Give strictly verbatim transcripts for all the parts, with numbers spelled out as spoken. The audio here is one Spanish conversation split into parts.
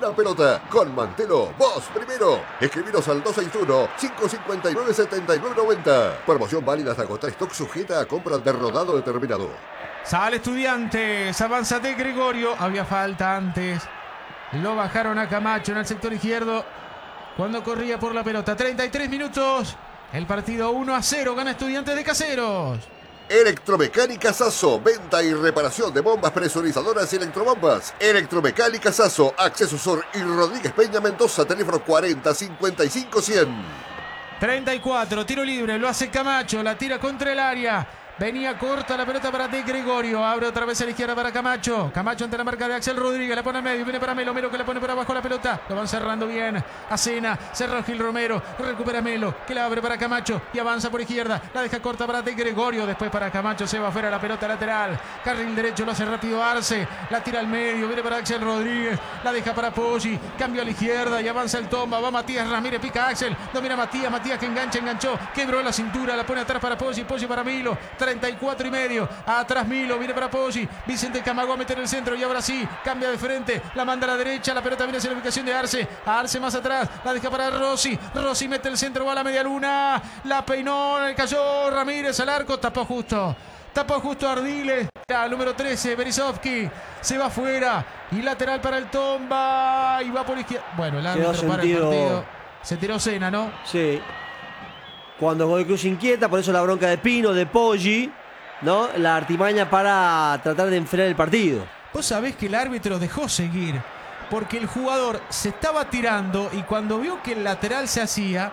la pelota. Con Mantelo, vos primero. Escribiros al dos seis uno, cinco cinco nueve, siete nueve nueve cero. Promoción válida hasta agotar stock, sujeta a compra de rodado determinado. Sale Estudiantes, avanza de Gregorio. Había falta antes. Lo bajaron a Camacho en el sector izquierdo cuando corría por la pelota. treinta y tres minutos. El partido uno a cero. Gana Estudiantes de Caseros. Electromecánica Sasso, venta y reparación de bombas presurizadoras y electrobombas. Electromecánica Sasso, Acceso Sur y Rodríguez Peña Mendoza, teléfono cuarenta, cincuenta y cinco, cien. treinta y cuatro, tiro libre, lo hace Camacho, la tira contra el área. Venía corta la pelota para De Gregorio. Abre otra vez a la izquierda para Camacho. Camacho ante la marca de Axel Rodríguez. La pone al medio. Viene para Melo. Melo que la pone para abajo la pelota. Lo van cerrando bien. Acena. Cerra Gil Romero. Recupera Melo. Que la abre para Camacho. Y avanza por izquierda. La deja corta para De Gregorio. Después para Camacho. Se va afuera la pelota lateral. Carril derecho. Lo hace rápido Arce. La tira al medio. Viene para Axel Rodríguez. La deja para Poggi. Cambio a la izquierda. Y avanza el Tomba. Va Matías Ramírez. Pica Axel. Domina Matías. Matías que engancha. Enganchó. Quebró la cintura. La pone atrás para Poggi. Poggi para Milo. treinta y cuatro y medio. Atrás Milo, viene para Poggi. Vicente Camagüey a meter el centro y ahora sí, cambia de frente. La manda a la derecha. La pelota viene hacia la ubicación de Arce. Arce más atrás. La deja para Rossi. Rossi mete el centro, va a la media luna. La peinó, le cayó Ramírez al arco. Tapó justo. Tapó justo Ardiles. El número trece, Berisovski. Se va afuera. Y lateral para el Tomba. Y va por izquierda. Bueno, el árbitro para el partido. Se tiró Cena, ¿no? Sí. Cuando Godoy Cruz inquieta, por eso la bronca de Pino, de Poggi, ¿no? La artimaña para tratar de enfriar el partido. Vos sabés que el árbitro dejó seguir porque el jugador se estaba tirando y cuando vio que el lateral se hacía,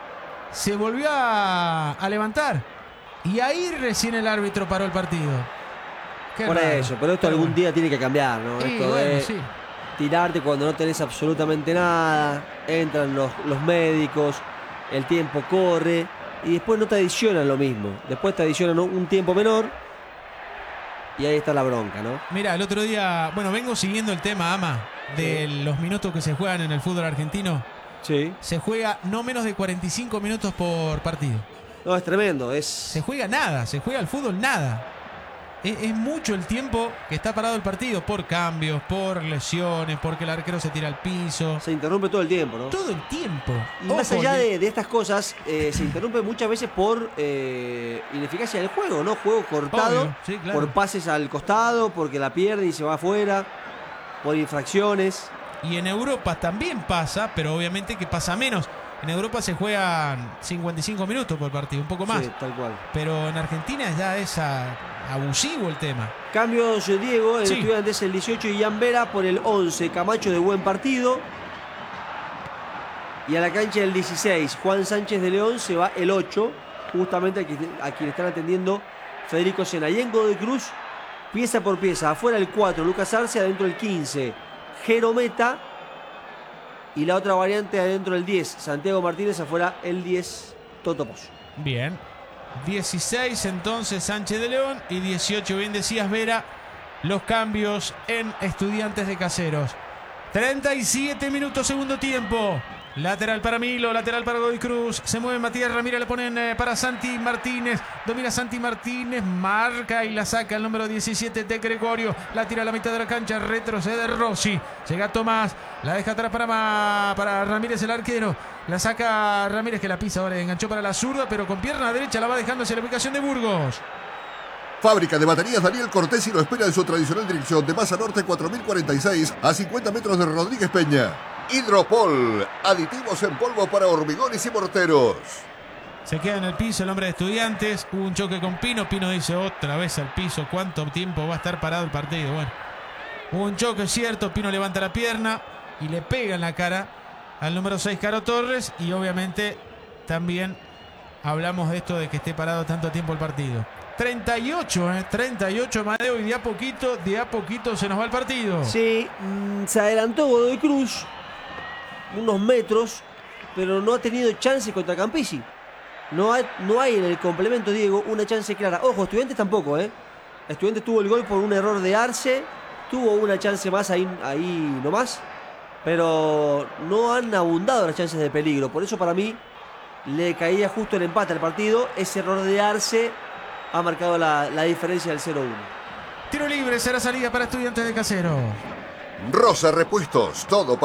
se volvió a, a levantar. Y ahí recién el árbitro paró el partido. Qué Por raro. eso, pero esto Pero algún bueno. día tiene que cambiar, ¿no? Sí, Esto bueno, de sí. tirarte cuando no tenés absolutamente nada, entran los, los médicos, el tiempo corre y después no te adicionan lo mismo. Después te adicionan un tiempo menor y ahí está la bronca, ¿no? Mira, el otro día, bueno, vengo siguiendo el tema, Ama, de Sí. los minutos que se juegan en el fútbol argentino. Sí. Se juega no menos de cuarenta y cinco minutos por partido. No, es tremendo, es... Se juega nada, se juega al fútbol nada. Es, es mucho el tiempo que está parado el partido por cambios, por lesiones, porque el arquero se tira al piso. Se interrumpe todo el tiempo, ¿no? Todo el tiempo. Y más Ojo, allá y- de, de estas cosas, eh, se interrumpe muchas veces por eh, ineficacia del juego, ¿no? Juego cortado, Obvio, sí, claro. por pases al costado, porque la pierde y se va afuera, por infracciones. Y en Europa también pasa, pero obviamente que pasa menos. En Europa se juegan cincuenta y cinco minutos por partido, un poco más. Sí, tal cual. Pero en Argentina ya es a- abusivo el tema. Cambios, eh, Diego, en Sí. Estudiantes el dieciocho y Ian Vera por el once, Camacho de buen partido. Y a la cancha el dieciséis, Juan Sánchez de León, se va el ocho, justamente a quien, a quien están atendiendo Federico Sena. Y en Godoy Cruz, pieza por pieza, afuera el cuatro, Lucas Arce, adentro el quince, Jerometa. Y la otra variante adentro el diez, Santiago Martínez, afuera el diez, Toto Pozo. Bien. dieciséis entonces Sánchez de León y dieciocho, bien decías Vera, los cambios en Estudiantes de Caseros. treinta y siete minutos segundo tiempo. Lateral para Milo, lateral para Godoy Cruz. Se mueve Matías Ramírez, le ponen eh, para Santi Martínez. Domina Santi Martínez, marca y la saca el número diecisiete de Gregorio. La tira a la mitad de la cancha, retrocede Rossi. Llega Tomás, la deja atrás para, Ma- para Ramírez el arquero. La saca Ramírez que la pisa ahora, enganchó para la zurda, pero con pierna derecha la va dejando hacia la ubicación de Burgos. Fábrica de baterías Daniel Cortés y lo espera en su tradicional dirección de Maza Norte cuatro mil cuarenta y seis a cincuenta metros de Rodríguez Peña. Hidropol, aditivos en polvo para hormigones y morteros. Se queda en el piso el hombre de Estudiantes. Hubo un choque con Pino. Pino dice otra vez al piso. ¿Cuánto tiempo va a estar parado el partido? Bueno, hubo un choque, es cierto. Pino levanta la pierna y le pega en la cara al número seis, Caro Torres. Y obviamente también hablamos de esto de que esté parado tanto tiempo el partido. treinta y ocho, ¿eh? treinta y ocho, Amadeo. Y de a poquito, de a poquito se nos va el partido. Sí, mm, se adelantó Godoy Cruz unos metros, pero no ha tenido chance contra Campisi. No hay, no hay en el complemento, Diego, una chance clara. Ojo, Estudiantes tampoco, ¿eh? Estudiantes tuvo el gol por un error de Arce, tuvo una chance más ahí, ahí nomás, pero no han abundado las chances de peligro. Por eso para mí le caía justo el empate al partido. Ese error de Arce ha marcado la, la diferencia del cero uno. Tiro libre, será salida para Estudiantes de Caseros. Rosa Repuestos, todo para